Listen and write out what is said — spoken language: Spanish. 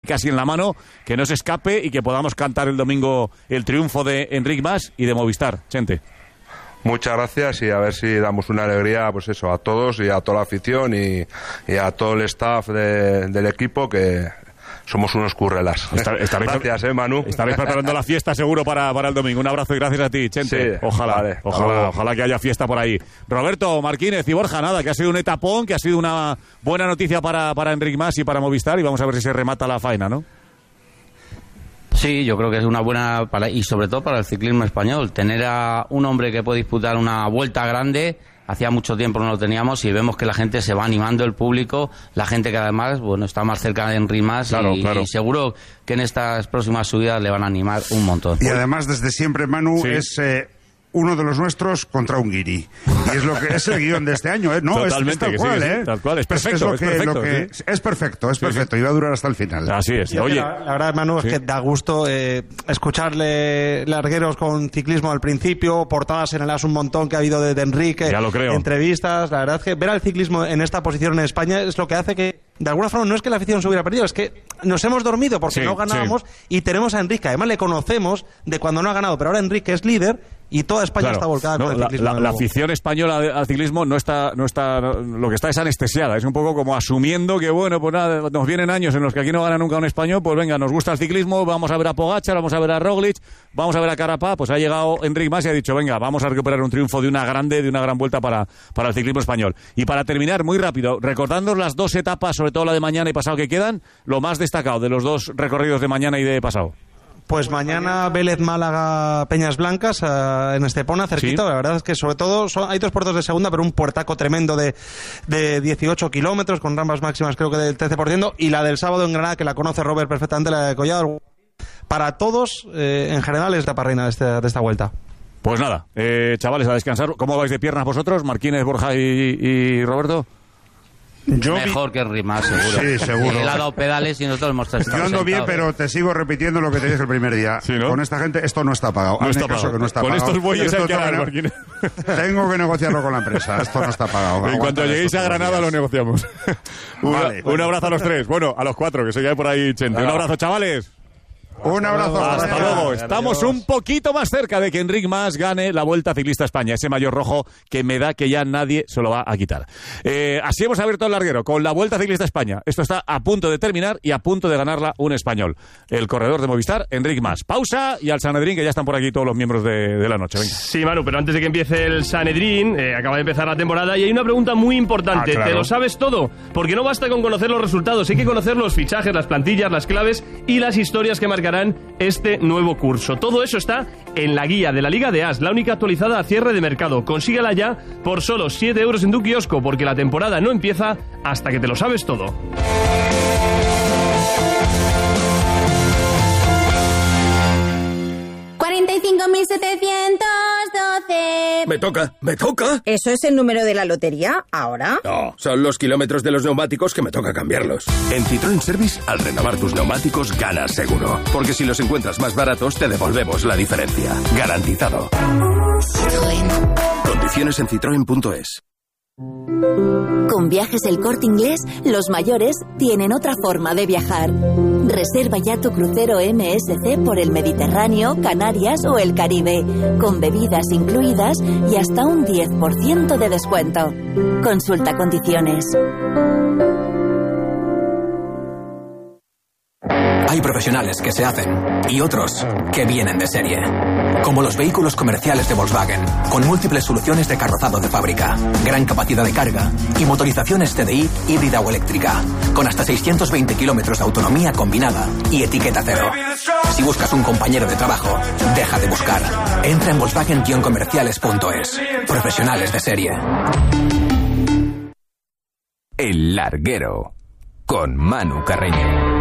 casi en la mano, que no se escape y que podamos cantar el domingo el triunfo de Enric Mas y de Movistar. Chente. Muchas gracias y a ver si damos una alegría, pues eso, a todos y a toda la afición y a todo el staff del equipo, que somos unos currelas. Gracias, Manu. Estaréis preparando la fiesta seguro para el domingo. Un abrazo y gracias a ti, Chente. Sí, ojalá que haya fiesta por ahí. Roberto Martínez y Borja, nada, que ha sido un etapón, que ha sido una buena noticia para Enric Mas y para Movistar, y vamos a ver si se remata la faena, ¿no? Sí, yo creo que es una buena, y sobre todo para el ciclismo español, tener a un hombre que puede disputar una vuelta grande. Hacía mucho tiempo no lo teníamos y vemos que la gente se va animando, el público, la gente que además, bueno, está más cerca de Enric Mas, claro. Y seguro que en estas próximas subidas le van a animar un montón. Y además, desde siempre, Manu, sí, es uno de los nuestros contra un guiri. Y es lo que es el guión de este año, ¿eh? No, totalmente, es tal cual, ¿eh? Tal cual, es perfecto. Es perfecto, y va a durar hasta el final. Así es. Oye, la verdad, Manu, es que da gusto escucharle largueros con ciclismo al principio, portadas en el As un montón que ha habido de Enrique, entrevistas. La verdad es que ver al ciclismo en esta posición en España es lo que hace que, de alguna forma, no es que la afición se hubiera perdido, es que nos hemos dormido porque no ganábamos y tenemos a Enrique. Además, le conocemos de cuando no ha ganado, pero ahora Enrique es líder y toda España está volcada con el ciclismo. La afición española al ciclismo no está, lo que está es anestesiada. Es un poco como asumiendo que, bueno, pues nada, nos vienen años en los que aquí no gana nunca un español, pues venga, nos gusta el ciclismo, vamos a ver a Pogačar, vamos a ver a Roglic, vamos a ver a Carapaz. Pues ha llegado Enric Mas y ha dicho, venga, vamos a recuperar un triunfo de una gran vuelta para el ciclismo español. Y para terminar, muy rápido, recordando las dos etapas, sobre todo la de mañana y pasado que quedan, lo más destacado de los dos recorridos de mañana y de pasado. Pues mañana Vélez, Málaga, Peñas Blancas, en Estepona, cerquita. ¿Sí? La verdad es que sobre todo hay 2 puertos de segunda, pero un puertaco tremendo de 18 kilómetros, con rampas máximas creo que del 13%, y la del sábado en Granada, que la conoce Robert perfectamente, la de Collado. Para todos, en general, es la parrina de esta vuelta. Pues nada, chavales, a descansar. ¿Cómo vais de piernas vosotros, Martínez, Borja y Roberto? Mejor que Enric Mas, seguro. Sí, seguro. Él ha dado pedales y nosotros hemos estado Yo ando bien, pero te sigo repitiendo lo que te dije el primer día. ¿Sí, no? Con esta gente esto no está pagado. No está pagado. Con estos bueyes hay que hablar, Martínez. Tengo que negociarlo con la empresa. Esto no está pagado. En cuanto lleguéis a Granada lo negociamos. Un abrazo a los 3. Bueno, a los 4, que se quede por ahí Chente. Un abrazo, chavales. Un abrazo. Hasta luego. Estamos un poquito más cerca de que Enric Mas gane la Vuelta Ciclista a España. Ese maillot rojo que me da que ya nadie se lo va a quitar. Así hemos abierto el larguero con la Vuelta Ciclista a España. Esto está a punto de terminar y a punto de ganarla un español. El corredor de Movistar, Enric Mas. Pausa y al Sanedrín, que ya están por aquí todos los miembros de la noche. Venga. Sí, Manu, pero antes de que empiece el Sanedrín, acaba de empezar la temporada y hay una pregunta muy importante. Claro. ¿Te lo sabes todo? Porque no basta con conocer los resultados, hay que conocer los fichajes, las plantillas, las claves y las historias que marcarán este nuevo curso. Todo eso está en la guía de la Liga de As, la única actualizada a cierre de mercado. Consíguela ya por solo 7 euros en tu kiosco, porque la temporada no empieza hasta que te lo sabes todo. $45.712. ¿Me toca? ¿Eso es el número de la lotería? ¿Ahora? No, son los kilómetros de los neumáticos que me toca cambiarlos. En Citroën Service, al renovar tus neumáticos, ganas seguro. Porque si los encuentras más baratos, te devolvemos la diferencia. Garantizado. Citroën. Condiciones en citroen.es. Con Viajes El Corte Inglés, los mayores tienen otra forma de viajar. Reserva ya tu crucero MSC por el Mediterráneo, Canarias o el Caribe, con bebidas incluidas y hasta un 10% de descuento. Consulta condiciones. Hay profesionales que se hacen y otros que vienen de serie. Como los vehículos comerciales de Volkswagen, con múltiples soluciones de carrozado de fábrica, gran capacidad de carga y motorizaciones TDI híbrida o eléctrica, con hasta 620 kilómetros de autonomía combinada y etiqueta cero. Si buscas un compañero de trabajo, deja de buscar. Entra en Volkswagen-comerciales.es. Profesionales de serie. El Larguero, con Manu Carreño.